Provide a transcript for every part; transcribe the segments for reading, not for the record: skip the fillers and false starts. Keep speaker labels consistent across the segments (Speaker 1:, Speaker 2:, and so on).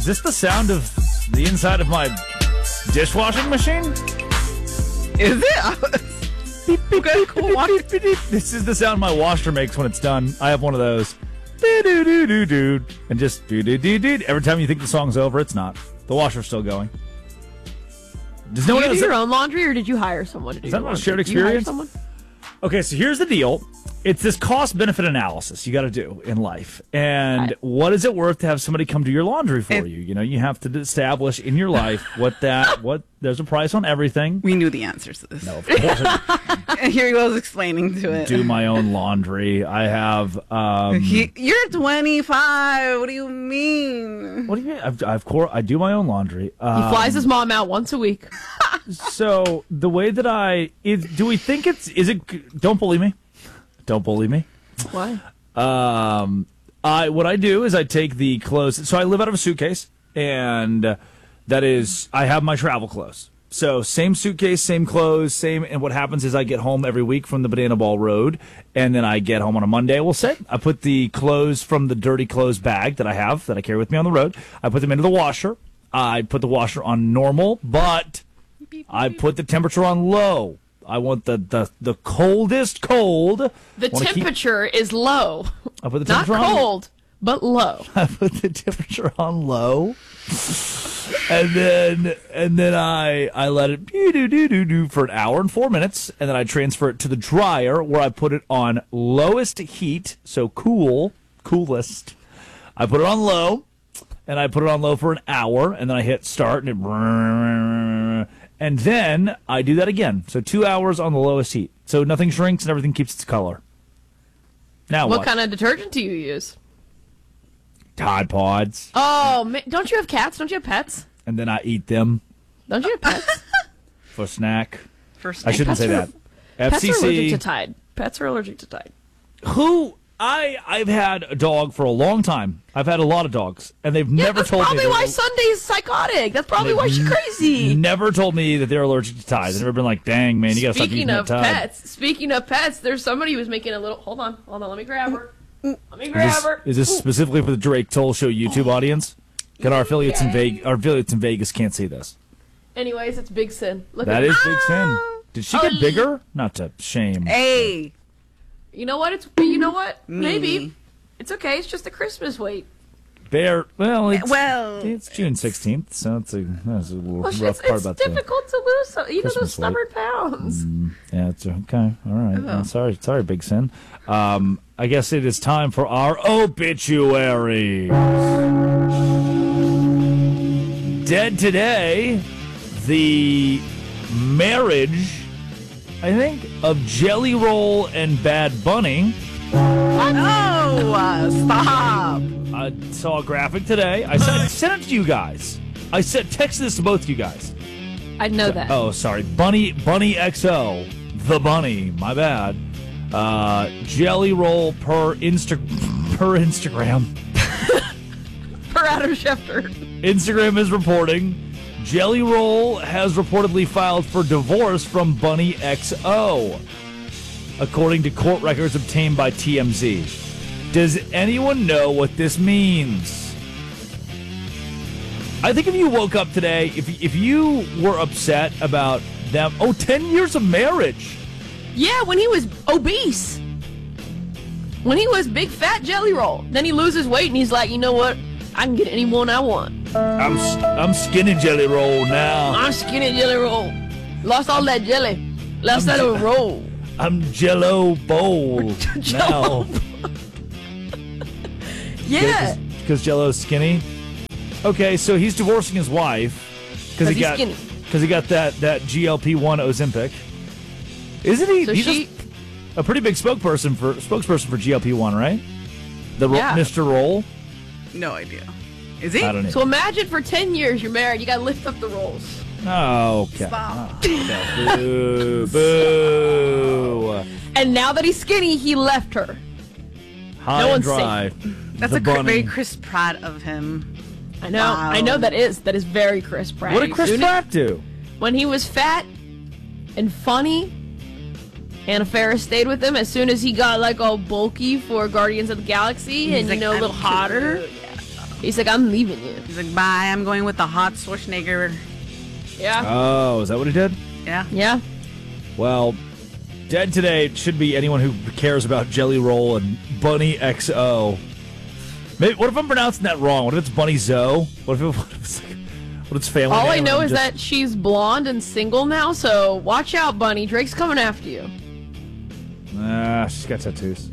Speaker 1: Is this the sound of the inside of my dishwashing machine?
Speaker 2: Is it? Okay, cool.
Speaker 1: This is the sound my washer makes when it's done. I have one of those. Do-do-do-do-do. And just do-do-do-do. Every time you think the song's over, it's not. The washer's still going. Does no
Speaker 3: Do
Speaker 1: one
Speaker 3: you do
Speaker 1: else?
Speaker 3: your own laundry, or did you hire someone to do
Speaker 1: Is that
Speaker 3: your
Speaker 1: not a
Speaker 3: laundry?
Speaker 1: shared
Speaker 3: Did you hire
Speaker 1: experience?
Speaker 3: someone?
Speaker 1: Okay, so here's the deal. It's this cost-benefit analysis you got to do in life. And what is it worth to have somebody come do your laundry for you? You know, you have to establish in your life what there's a price on everything.
Speaker 2: We knew the answers to this.
Speaker 1: No, of course
Speaker 2: And here he was explaining to it.
Speaker 1: do my own laundry. I have.
Speaker 2: You're 25. What do you mean?
Speaker 1: What do you mean? I do my own laundry.
Speaker 3: He flies his mom out once a week.
Speaker 1: So the way that do we think is it? Don't bully me. Don't bully me.
Speaker 3: Why?
Speaker 1: What I do is I take the clothes. So I live out of a suitcase, and that is I have my travel clothes. So same suitcase, same clothes, same. And what happens is I get home every week from the Banana Ball Road, and then I get home on a Monday. We'll say I put the clothes from the dirty clothes bag that I carry with me on the road. I put them into the washer. I put the washer on normal, but I put the temperature on low. I want the coldest cold.
Speaker 3: The temperature is low.
Speaker 1: I put the
Speaker 3: Not
Speaker 1: temperature on
Speaker 3: cold, but low.
Speaker 1: I put the temperature on low, and then I let it do for an hour and 4 minutes, and then I transfer it to the dryer where I put it on lowest heat, so coolest. I put it on low, and I put it on low for an hour, and then I hit start, and then I do that again. So 2 hours on the lowest heat, so nothing shrinks and everything keeps its color. Now
Speaker 3: What kind of detergent do you use?
Speaker 1: Tide Pods.
Speaker 3: Oh, don't you have cats? Don't you have pets?
Speaker 1: And then I eat them
Speaker 3: Don't you have pets?
Speaker 1: for snack.
Speaker 2: First,
Speaker 1: I shouldn't say that.
Speaker 3: Pets are allergic to
Speaker 1: FCC.
Speaker 3: Tide. Pets are allergic to Tide.
Speaker 1: I've had a dog for a long time. I've had a lot of dogs, and they've never
Speaker 3: That's
Speaker 1: told me.
Speaker 3: probably why Sunday's psychotic. That's probably why she's crazy.
Speaker 1: Never told me that they're allergic to Tide. They've never been like, "Dang, man, you gotta stop eating that Tide."
Speaker 3: Speaking of pets, there's somebody who's making a little. Hold on. Let me grab her. Let me grab her.
Speaker 1: Is this specifically for the Drake Toll Show YouTube audience? Can our affiliates in Vegas can't see this?
Speaker 3: Anyways, it's Big Sin. Look
Speaker 1: That
Speaker 3: at
Speaker 1: is Big Sin. Did she get bigger? Not to shame.
Speaker 2: Hey.
Speaker 3: You know what? Maybe. It's okay. It's just a Christmas wait.
Speaker 1: It's June 16th, so that's a little rough part about
Speaker 3: it's difficult to lose. Those
Speaker 1: Christmas
Speaker 3: stubborn pounds.
Speaker 1: Yeah, it's okay. All right. I'm sorry, Big Sin. I guess it is time for our obituary. Dead today, the marriage, I think, of Jelly Roll and Bad Bunny.
Speaker 2: No, stop.
Speaker 1: I saw a graphic today. I sent it to you guys. I texted this to both you guys.
Speaker 3: I know that.
Speaker 1: Oh, sorry. Bunny XO. The Bunny. My bad. Jelly Roll per Instagram.
Speaker 3: Per Adam Schefter.
Speaker 1: Instagram is reporting Jelly Roll has reportedly filed for divorce from Bunny XO, according to court records obtained by TMZ. Does anyone know what this means? I think if you woke up today, if you were upset about them, 10 years of marriage.
Speaker 3: Yeah, when he was obese. When he was big fat Jelly Roll. Then he loses weight and he's like, you know what? I can get anyone I want.
Speaker 1: I'm skinny Jelly Roll now.
Speaker 3: I'm skinny Jelly Roll. Lost all that jelly. Lost that roll.
Speaker 1: I'm Jello Bowl
Speaker 3: Jell-O.
Speaker 1: now.
Speaker 3: Yeah.
Speaker 1: Because Jello's skinny. Okay, so he's divorcing his wife because
Speaker 3: he's skinny.
Speaker 1: Because he got that GLP-1 Ozempic. Isn't he?
Speaker 3: So
Speaker 1: he's a pretty big spokesperson for GLP-1, right?
Speaker 3: Yeah.
Speaker 1: Mr. Roll.
Speaker 2: No idea. Is he?
Speaker 1: I don't know.
Speaker 3: So imagine for 10 years you're married. You got to lift up the rolls.
Speaker 1: Oh, okay.
Speaker 2: Stop.
Speaker 1: Boo. Boo.
Speaker 3: And now that he's skinny, he left her.
Speaker 1: High
Speaker 3: No
Speaker 1: and
Speaker 3: one's
Speaker 1: dry.
Speaker 2: That's
Speaker 1: The
Speaker 2: very
Speaker 1: Bunny.
Speaker 2: Chris Pratt of him.
Speaker 3: I know.
Speaker 2: Wow.
Speaker 3: I know that is very Chris Pratt.
Speaker 1: What did Chris Pratt do?
Speaker 3: When he was fat and funny, Anna Faris stayed with him. As soon as he got like all bulky for Guardians of the Galaxy and
Speaker 2: like,
Speaker 3: a little
Speaker 2: I'm
Speaker 3: hotter,
Speaker 2: cute.
Speaker 3: He's like, I'm leaving you.
Speaker 2: He's like, bye, I'm going with the hot Schwarzenegger.
Speaker 3: Yeah.
Speaker 1: Oh, is that what he did?
Speaker 2: Yeah.
Speaker 3: Yeah.
Speaker 1: Well, dead today should be anyone who cares about Jelly Roll and Bunny XO. Maybe, what if I'm pronouncing that wrong? What if it's Bunny Zoe? What if it's family
Speaker 3: All I
Speaker 1: name
Speaker 3: know
Speaker 1: and
Speaker 3: is that she's blonde and single now, so watch out, Bunny. Drake's coming after you.
Speaker 1: She's got tattoos.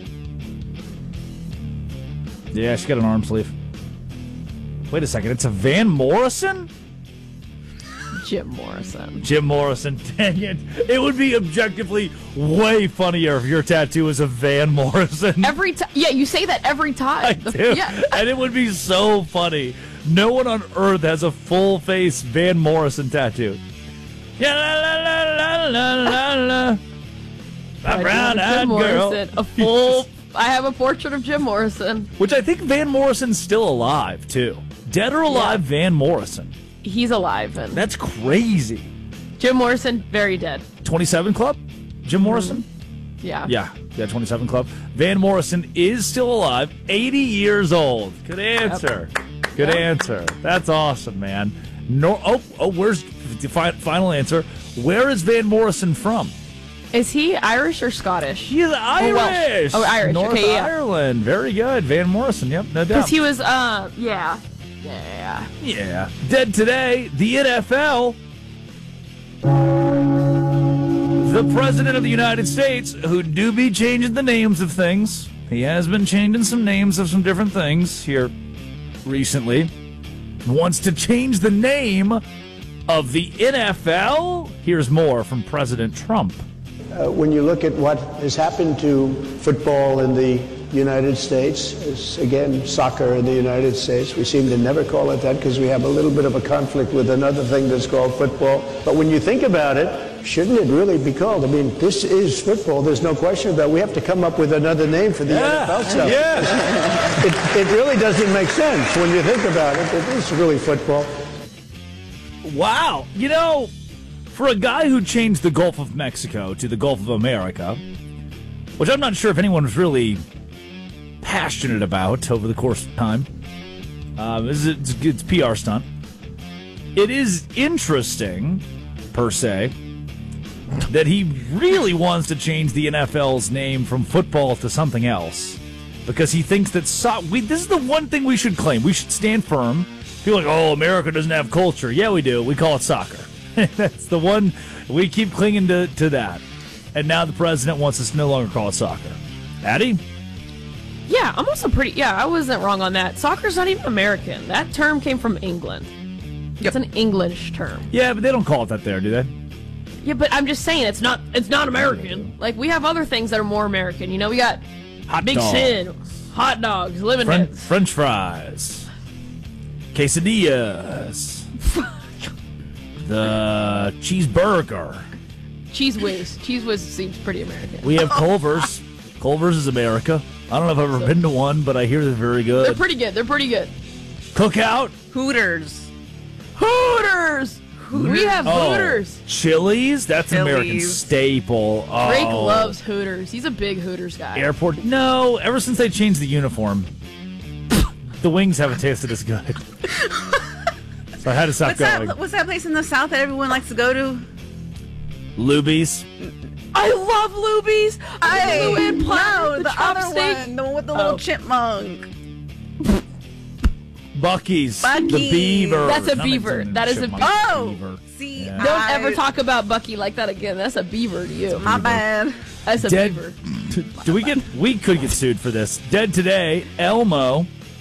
Speaker 1: Yeah, she's got an arm sleeve. Wait a second, it's a Van Morrison?
Speaker 3: Jim Morrison.
Speaker 1: Jim Morrison, dang it. It would be objectively way funnier if your tattoo was a Van Morrison.
Speaker 3: Every time. Yeah, you say that every time.
Speaker 1: I do.
Speaker 3: Yeah.
Speaker 1: And it would be so funny. No one on earth has a full face Van Morrison tattoo. Yeah, la la la la la la. A brown-eyed girl.
Speaker 3: A full. I have a portrait of Jim Morrison.
Speaker 1: Which I think Van Morrison's still alive, too. Dead or alive,
Speaker 3: Yeah.
Speaker 1: Van Morrison.
Speaker 3: He's alive, and
Speaker 1: That's crazy.
Speaker 3: Jim Morrison, very dead.
Speaker 1: 27 Club? Jim Morrison?
Speaker 3: Yeah.
Speaker 1: Yeah, 27 Club. Van Morrison is still alive, 80 years old. Good answer. Good answer. That's awesome, man. Where's the final answer? Where is Van Morrison from?
Speaker 3: Is he Irish or Scottish?
Speaker 1: He's Irish.
Speaker 3: Oh, Irish.
Speaker 1: North
Speaker 3: Okay, yeah.
Speaker 1: Ireland. Very good. Van Morrison. Yep, no doubt.
Speaker 3: Because he was, yeah. Yeah.
Speaker 1: Yeah. Dead today, the NFL. The President of the United States, who do be changing the names of things. He has been changing some names of some different things here recently. Wants to change the name of the NFL. Here's more from President Trump.
Speaker 4: When you look at what has happened to football in the United States, is again soccer in the United States, we seem to never call it that because we have a little bit of a conflict with another thing that's called football. But when you think about it, shouldn't it really be called? I mean, this is football. There's no question about it. We have to come up with another name for the NFL stuff.
Speaker 1: Yes.
Speaker 4: It really doesn't make sense when you think about it. It is really football.
Speaker 1: Wow. You know, for a guy who changed the Gulf of Mexico to the Gulf of America, which I'm not sure if anyone was really passionate about over the course of time, it's a PR stunt. It is interesting, per se, that he really wants to change the NFL's name from football to something else because he thinks that this is the one thing we should claim. We should stand firm. People are like, oh, America doesn't have culture. Yeah, we do. We call it soccer. That's the one. We keep clinging to that. And now the president wants us to no longer call it soccer. Addie?
Speaker 3: Yeah, I'm also I wasn't wrong on that. Soccer's not even American. That term came from England. It's an English term.
Speaker 1: Yeah, but they don't call it that there, do they?
Speaker 3: Yeah, but I'm just saying it's not American. Like, we have other things that are more American. You know, we got
Speaker 1: Hot
Speaker 3: Big
Speaker 1: dogs.
Speaker 3: Sin, hot dogs, lemonades.
Speaker 1: French fries. Quesadillas. The cheeseburger.
Speaker 3: Cheese Whiz. Cheese Whiz seems pretty American.
Speaker 1: We have Culver's. Culver's is America. I don't know if I've ever been to one, but I hear they're very good.
Speaker 3: They're pretty good. They're pretty good.
Speaker 1: Cookout.
Speaker 2: Hooters.
Speaker 3: Hooters! We have Hooters.
Speaker 1: Chili's. That's an American
Speaker 2: Chili's.
Speaker 1: staple. Oh.
Speaker 3: Drake loves Hooters. He's a big Hooters guy.
Speaker 1: Airport. No, ever since they changed the uniform, the wings haven't tasted as good. So I had to stop going.
Speaker 2: What's that place in the South that everyone likes to go to?
Speaker 1: Luby's.
Speaker 3: I love Luby's.
Speaker 2: No, the other
Speaker 3: chopstick.
Speaker 2: one. The one with the little chipmunk.
Speaker 1: Bucky's.
Speaker 2: Buc-ee's.
Speaker 1: The beaver.
Speaker 3: That's a
Speaker 1: Not
Speaker 3: beaver.
Speaker 1: mentioning
Speaker 3: That is a
Speaker 1: chipmunk.
Speaker 2: Oh! See,
Speaker 1: Yeah.
Speaker 3: Don't ever talk about Bucky like that again. That's a beaver to you.
Speaker 2: My bad.
Speaker 3: That's a
Speaker 1: Dead.
Speaker 3: beaver.
Speaker 1: We could get sued for this. Dead today, Elmo.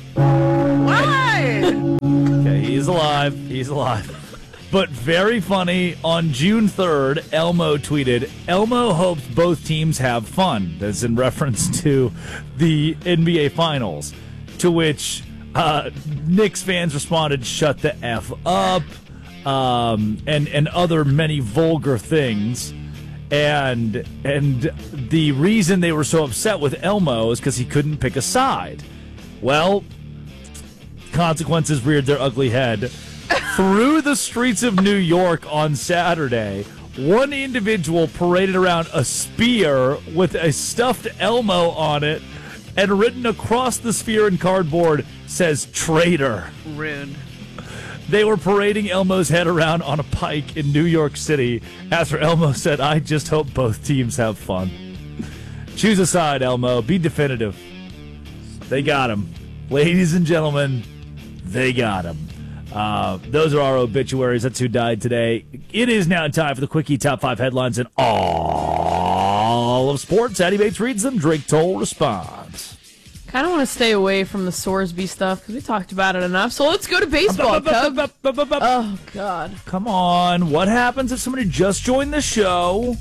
Speaker 2: Why?
Speaker 1: Okay, he's alive. He's alive. But very funny, on June 3rd, Elmo tweeted, Elmo hopes both teams have fun. That's in reference to the NBA Finals. To which Knicks fans responded, shut the F up, and other many vulgar things. And the reason they were so upset with Elmo is because he couldn't pick a side. Well, consequences reared their ugly head. Through the streets of New York on Saturday, one individual paraded around a spear with a stuffed Elmo on it and written across the sphere in cardboard says traitor.
Speaker 2: Rude.
Speaker 1: They were parading Elmo's head around on a pike in New York City after Elmo said, I just hope both teams have fun. Choose a side, Elmo. Be definitive. They got him. Ladies and gentlemen, they got him. Those are our obituaries. That's who died today. It is now time for the Quickie Top 5 headlines in all of sports. Addie Bates reads them. Drake Toll responds.
Speaker 3: Kind of want to stay away from the Sorsby stuff because we talked about it enough. So let's go to baseball, Cub. Oh, God.
Speaker 1: Come on. What happens if somebody just joined the show?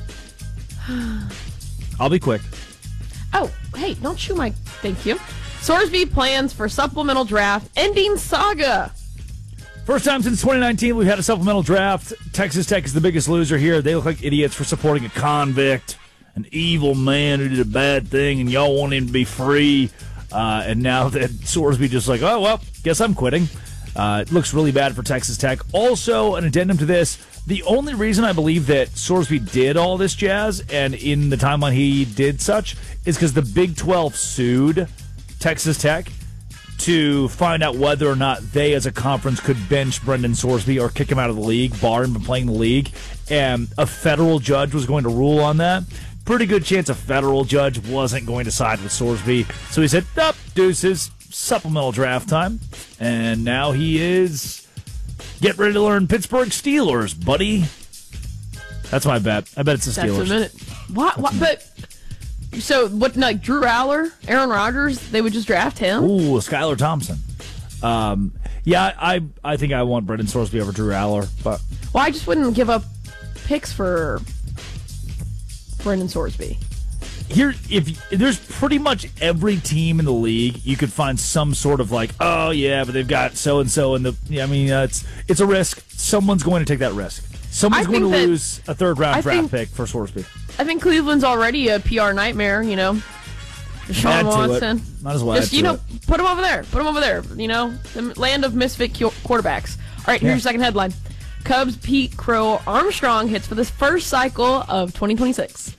Speaker 1: I'll be quick.
Speaker 3: Oh, hey, don't chew my... Thank you. Sorsby plans for supplemental draft ending saga.
Speaker 1: First time since 2019 we've had a supplemental draft. Texas Tech is the biggest loser here. They look like idiots for supporting a convict, an evil man who did a bad thing, and y'all want him to be free. And now that Sorsby just like, oh, well, guess I'm quitting. It looks really bad for Texas Tech. Also, an addendum to this, the only reason I believe that Sorsby did all this jazz, and in the timeline he did such, is because the Big 12 sued Texas Tech to find out whether or not they as a conference could bench Brendan Sorsby or kick him out of the league, bar him from playing the league, and a federal judge was going to rule on that. Pretty good chance a federal judge wasn't going to side with Sorsby, so he said, up, deuces, supplemental draft time, and now he is get ready to learn Pittsburgh Steelers, buddy. That's my bet. I bet it's the Steelers.
Speaker 3: That's a minute. What? But... So, what, like Drew Aller, Aaron Rodgers, they would just draft him?
Speaker 1: Ooh, Skylar Thompson. Yeah, I think I want Brendan Sorsby over Drew Aller. But
Speaker 3: well, I just wouldn't give up picks for Brendan Sorsby.
Speaker 1: Here, if there's pretty much every team in the league, you could find some sort of like, oh yeah, but they've got so and so, and it's a risk. Someone's going to take that risk. Someone's going to lose a third-round draft pick for Sorsby.
Speaker 3: I think Cleveland's already a PR nightmare, Deshaun Watson.
Speaker 1: Might as well
Speaker 3: just, put him over there. Put him over there. The land of misfit quarterbacks. All right, here's your second headline. Cubs Pete Crow Armstrong hits for this first cycle of 2026.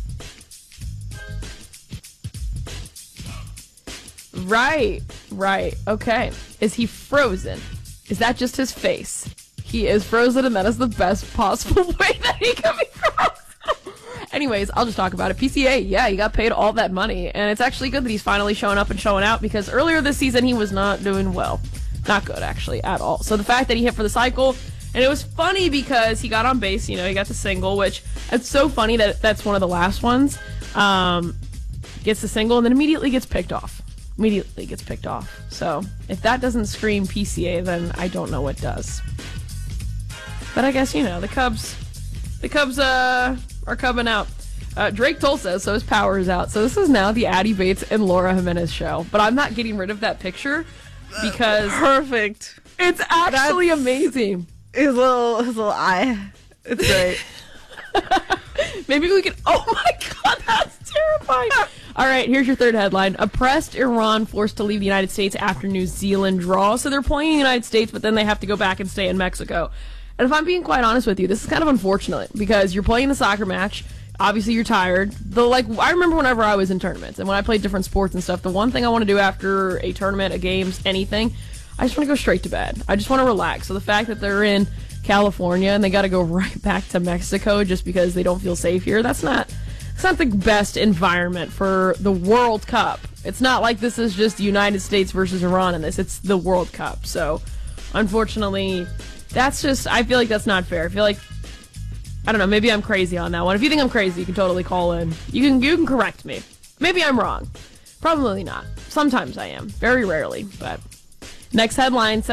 Speaker 3: Right. Okay. Is he frozen? Is that just his face? He is frozen, and that is the best possible way that he can be frozen. Anyways, I'll just talk about it. PCA, yeah, he got paid all that money, and it's actually good that he's finally showing up and showing out because earlier this season he was not doing well. Not good, actually, at all. So the fact that he hit for the cycle, and it was funny because he got on base, he got the single, which it's so funny that that's one of the last ones. Gets the single and then immediately gets picked off. So if that doesn't scream PCA, then I don't know what does. But I guess, the Cubs are coming out. Drake Toll says, so his power is out. So this is now the Addie Bates and Laura Jimenez show. But I'm not getting rid of that picture because...
Speaker 2: Perfect.
Speaker 3: It's actually amazing.
Speaker 2: His little eye. It's great.
Speaker 3: Maybe we can... Oh my God, that's terrifying. All right, here's your third headline. Oppressed Iran forced to leave the United States after New Zealand draw. So they're playing in the United States, but then they have to go back and stay in Mexico. And if I'm being quite honest with you, this is kind of unfortunate because you're playing the soccer match. Obviously, you're tired. I remember whenever I was in tournaments and when I played different sports and stuff, the one thing I want to do after a tournament, a games, anything, I just want to go straight to bed. I just want to relax. So the fact that they're in California and they got to go right back to Mexico just because they don't feel safe here, that's not the best environment for the World Cup. It's not like this is just the United States versus Iran in this. It's the World Cup. So, unfortunately... I feel like that's not fair. I feel like, I don't know, maybe I'm crazy on that one. If you think I'm crazy, you can totally call in. You can correct me. Maybe I'm wrong. Probably not. Sometimes I am. Very rarely, but. Next headline says,